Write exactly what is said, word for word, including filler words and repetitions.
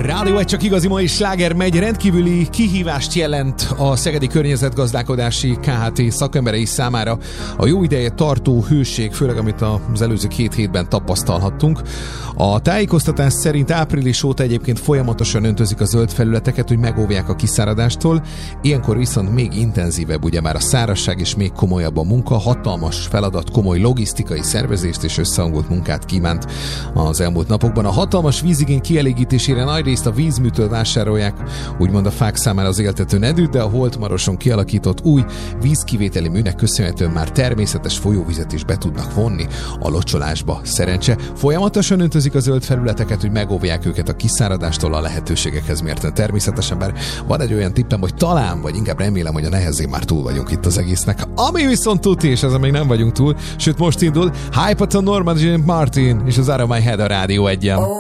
Rádió egy csak igazi mai sláger megy, rendkívüli kihívást jelent a Szegedi Környezetgazdálkodási ká há té szakemberei számára a jó ideje tartó hőség, főleg amit az előző két hétben tapasztalhattunk. A tájékoztatás szerint április óta egyébként folyamatosan öntözik a zöld felületeket, hogy megóvják a kiszáradástól. Ilyenkor viszont még intenzívebb ugye már a szárazság és még komolyabb a munka, hatalmas feladat, komoly logisztikai szervezést és összehangolt munkát kívánt az elmúlt napokban. A hatalmas vízigény kielégítésére nagyrészt a vízműtől vásárolják, úgymond a fák számára az éltető nedűt, de a Holtmaroson kialakított új vízkivételi műnek köszönhetően már természetes folyóvizet is be tudnak vonni a locsolásba. Szerencse, folyamatosan öntözik a zöld felületeket, hogy megóvják őket a kiszáradástól, a lehetőségekhez mérten természetesen, bár van egy olyan tippem, hogy talán, vagy inkább remélem, hogy a nehezén már túl vagyunk itt az egésznek. Ami viszont tuti, és ezen még nem vagyunk túl, sőt most indul Hypaton, Norman James Martin és az Out of My Head a Rádió egyen.